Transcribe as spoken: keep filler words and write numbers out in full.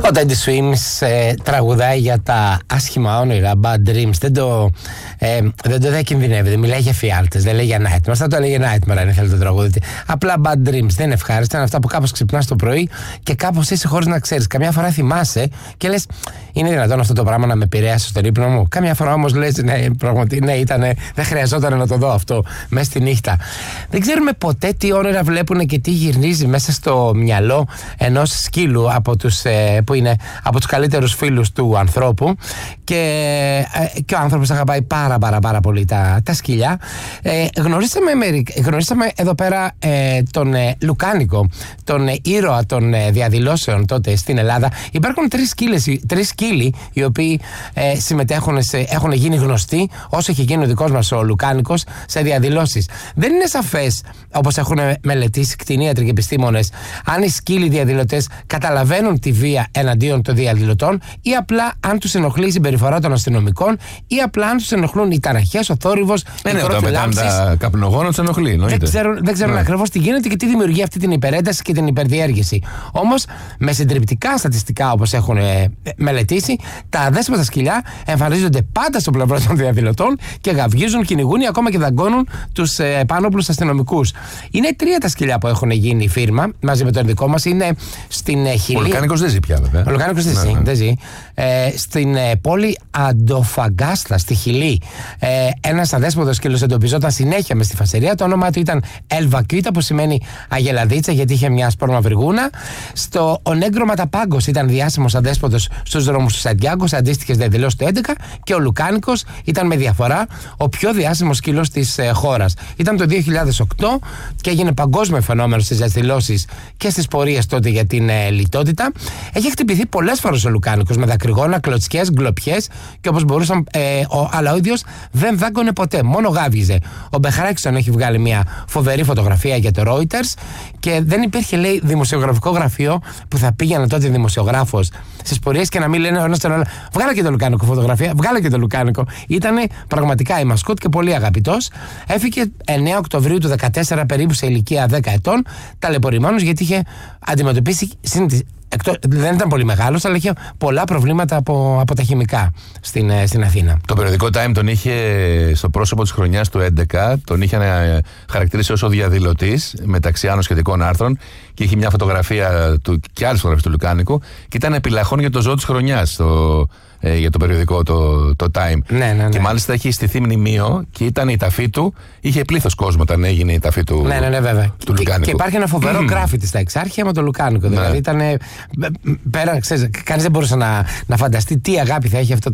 Ο Teddy Swims ε, τραγουδάει για τα άσχημα όνειρα, bad dreams. Δεν το, ε, δεν το διακινδυνεύει, δεν μιλάει για φιάλτες, δεν λέει για nightmares. Θα το έλεγε nightmare αν ήθελε το τραγούδι. Απλά bad dreams, δεν είναι ευχάριστα. Είναι αυτά που κάπως ξυπνάς το πρωί και κάπως είσαι χωρίς να ξέρεις. Καμιά φορά θυμάσαι και λες, είναι δυνατόν αυτό το πράγμα να με επηρέασε στον ύπνο μου. Καμιά φορά όμως λες, ναι, πραγματικά, ναι, ήτανε, δεν χρειαζόταν να το δω αυτό μέσα στη νύχτα. Δεν ξέρουμε ποτέ τι όνειρα βλέπουν και τι γυρνίζει μέσα στο μυαλό ενός σκύλου από τους, ε, που είναι από τους καλύτερους φίλους του ανθρώπου, και, ε, και ο άνθρωπος αγαπάει πάρα πάρα πάρα πολύ τα, τα σκυλιά. Ε, γνωρίσαμε, γνωρίσαμε εδώ πέρα ε, τον ε, Λουκάνικο, τον ε, ήρωα των ε, διαδηλώσεων τότε στην Ελλάδα. Υπάρχουν τρεις σκύλες, τρεις σκύλοι οι οποίοι ε, συμμετέχουν, σε, έχουν γίνει γνωστοί όσο έχει γίνει ο δικός μας ο Λουκάνικος σε διαδηλώσεις. Δεν είναι σαφές, όπως έχουν μελετήσει κτηνίατροι και επιστήμονες, αν οι σκύλοι διαδηλωτές καταλαβαίνουν τη βία εναντίον των διαδηλωτών ή απλά αν τους ενοχλεί η συμπεριφορά των αστυνομικών ή απλά αν τους ενοχλούν οι ταραχές, ο θόρυβος, ε, οι ναι, κρότουλάμψεις. Τα καπνογόνα τους ενοχλεί. Δεν ξέρουν, δεν ξέρουν ναι. ακριβώς τι γίνεται και τι δημιουργεί αυτή την υπερένταση και την υπερδιέργηση. Όμως, με συντριπτικά στατιστικά, όπως έχουν ε, μελετήσει, τα αδέσποτα σκυλιά εμφανίζονται πάντα στο πλευρό των διαδηλωτών και γαυγίζουν, κυνηγούν ή ακόμα και δαγκώνουν τους ε, επάνωπλους αστυνομικούς. Είναι τρία τα σκυλιά που έχουν γίνει φίρμα μαζί με το δικό μας. Είναι στην ε, Χιλή. Ο Λουκάνικος δεν ζει πια, βέβαια. Ο Λουκάνικος δεν ζει. Ναι, ναι. ζει. Ε, στην ε, πόλη Αντοφαγκάστα, στη Χιλή, ε, ένας αδέσποτος σκύλος εντοπιζόταν συνέχεια μες στη φασαρία. Το όνομά του ήταν Ελβακίτα, που σημαίνει αγελαδίτσα, γιατί είχε μια σπόρμα βρυγούνα. Στο Ονέγκρο Ματαπάγκος ήταν διάσημος αδέσποτος στους δρόμους του Σαντιάγκο, σε αντίστοιχες διαδηλώσεις του έντεκα, και ο Λουκάνικος ήταν με διαφορά ο πιο διάσημος σκύλος της ε, χώρας. Ήταν το δύο χιλιάδες οκτώ και έγινε παγκόσμιο φαινόμενο στις διαδηλώσεις και στις πορείες τότε για την ε, λιτότητα. Έχει χτυπηθεί πολλές φορές ο Λουκάνικος με δακρυγόνα, κλωτσιές, γκλοπιές, και όπως μπορούσαν, ε, ο, αλλά ο ίδιος δεν δάγκωνε ποτέ, μόνο γάβγιζε. Ο Μπεχράκιστον έχει βγάλει μια φοβερή φωτογραφία για το Reuters και δεν υπήρχε, λέει, δημοσιογραφικό γραφείο που θα πήγαινε τότε δημοσιογράφος στις πορείες και να μην λένε ο ένας τον άλλο, βγάλε και το Λουκάνικο φωτογραφία, βγάλε και το Λουκάνικο. Ήτανε πραγματικά η μασκότ και πολύ αγαπητός. Έφυγε εννέα Οκτωβρίου του δεκατέσσερα, περίπου σε ηλικία δέκα ετών, ταλαιπωρημένος γιατί είχε αντιμετωπίσει συνήθι, Εκτό, δεν ήταν πολύ μεγάλος, αλλά είχε πολλά προβλήματα από, από τα χημικά στην, στην Αθήνα. Το περιοδικό Time τον είχε στο πρόσωπο της χρονιάς του έντεκα, τον είχε χαρακτηρίσει ως ο διαδηλωτής μεταξύ άλλων σχετικών άρθρων, και είχε μια φωτογραφία του και άλλες φωτογραφίες του Λουκάνικου, και ήταν επιλαχών για το ζώο της χρονιάς το, ε, για το περιοδικό το, το Time. Ναι, ναι, ναι. Και μάλιστα έχει στηθεί μνημείο και ήταν η ταφή του, είχε πλήθος κόσμο όταν έγινε η ταφή του, ναι, ναι, ναι, βέβαια. του Λουκάνικου. Και, και υπάρχει ένα φοβερό γκράφιτι στα Εξάρχεια με το Λουκάνικο. Δηλαδή ναι. ήταν. Πέρα, ξέρεις, κανείς δεν μπορούσε να, να φανταστεί τι αγάπη θα έχει αυτό